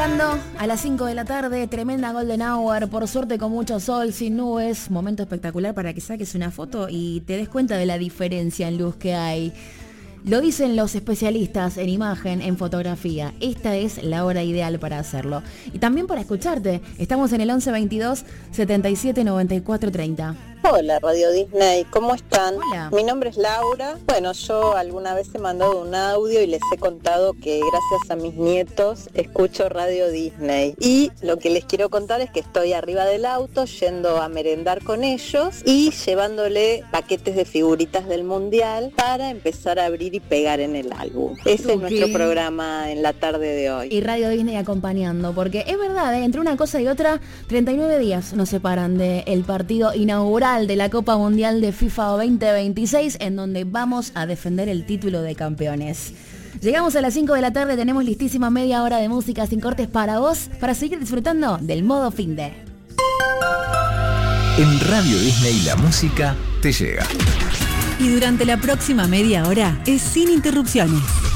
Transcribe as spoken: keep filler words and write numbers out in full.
Llegando a las cinco de la tarde, tremenda Golden Hour, por suerte con mucho sol, sin nubes, momento espectacular para que saques una foto y te des cuenta de la diferencia en luz que hay. Lo dicen los especialistas en imagen, en fotografía. Esta es la hora ideal para hacerlo. Y también para escucharte. Estamos en el once veintidós setenta y siete noventa y cuatro treinta. Hola Radio Disney, ¿cómo están? Hola. Mi nombre es Laura. Bueno, yo alguna vez he mandado un audio y les he contado que gracias a mis nietos escucho Radio Disney. Y lo que les quiero contar es que estoy arriba del auto yendo a merendar con ellos y llevándole paquetes de figuritas del Mundial para empezar a abrir y pegar en el álbum. Ese okay. es nuestro programa en la tarde de hoy. Y Radio Disney acompañando, porque es verdad, ¿eh? Entre una cosa y otra, treinta y nueve días nos separan del partido inaugural de la Copa Mundial de FIFA veinte veintiséis, en donde vamos a defender el título de campeones. Llegamos a las cinco de la tarde, tenemos listísima media hora de música sin cortes para vos, para seguir disfrutando del modo fin de. En Radio Disney la música te llega. Y durante la próxima media hora es sin interrupciones.